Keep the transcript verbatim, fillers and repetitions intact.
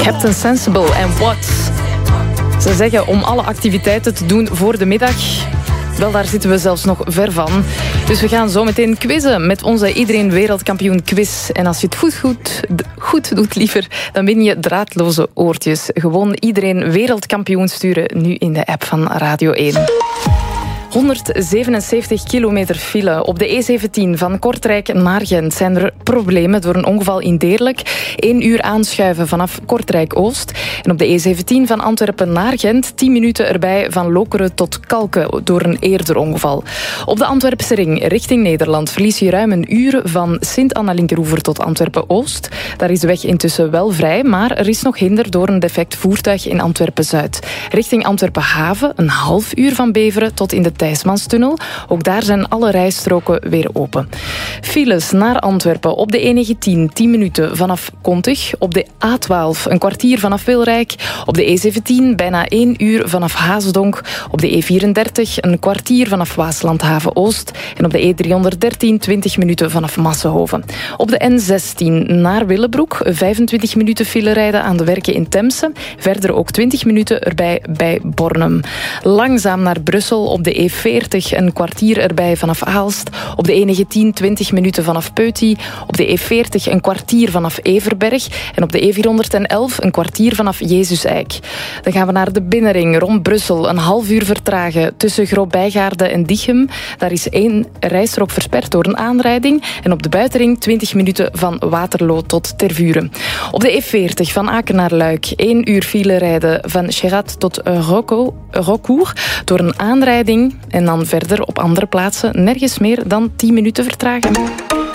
Captain Sensible en What? Ze zeggen om alle activiteiten te doen voor de middag. Wel, daar zitten we zelfs nog ver van. Dus we gaan zo meteen quizzen met onze Iedereen Wereldkampioen quiz. En als je het goed, goed, goed doet, liever, dan win je draadloze oortjes. Gewoon Iedereen Wereldkampioen sturen nu in de app van Radio één. honderdzevenenzeventig kilometer file. Op de E zeventien van Kortrijk naar Gent zijn er problemen door een ongeval in Deerlijk. Eén uur aanschuiven vanaf Kortrijk-Oost. En op de E zeventien van Antwerpen naar Gent tien minuten erbij van Lokeren tot Kalken door een eerder ongeval. Op de Antwerpse ring richting Nederland verlies je ruim een uur van Sint-Anna-Linkeroever tot Antwerpen-Oost. Daar is de weg intussen wel vrij, maar er is nog hinder door een defect voertuig in Antwerpen-Zuid. Richting Antwerpen-Haven een half uur van Beveren tot in de Thijsmanstunnel. Ook daar zijn alle rijstroken weer open. Files naar Antwerpen op de E negentien, tien minuten vanaf Kontig. Op de A twaalf een kwartier vanaf Wilrijk. Op de E zeventien bijna één uur vanaf Hazendonk. Op de E vierendertig een kwartier vanaf Waaslandhaven-Oost. En op de E driehonderddertien twintig minuten vanaf Massenhoven. Op de N zestien naar Willebroek. vijfentwintig minuten file rijden aan de werken in Temse. Verder ook twintig minuten erbij bij Bornem. Langzaam naar Brussel op de E veertig een kwartier erbij vanaf Aalst. Op de E negentien twintig minuten vanaf Peuty. Op de E veertig een kwartier vanaf Everberg. En op de E vierhonderdelf een kwartier vanaf Jezus-Eik. Dan gaan we naar de binnenring rond Brussel. Een half uur vertragen tussen Groot-Bijgaarde en Diegem. Daar is één rijstrook versperd door een aanrijding. En op de buitenring twintig minuten van Waterloo tot Tervuren. Op de E veertig van Aken naar Luik. één uur file rijden van Cherat tot Rocourt door een aanrijding. En dan verder op andere plaatsen nergens meer dan tien minuten vertraging.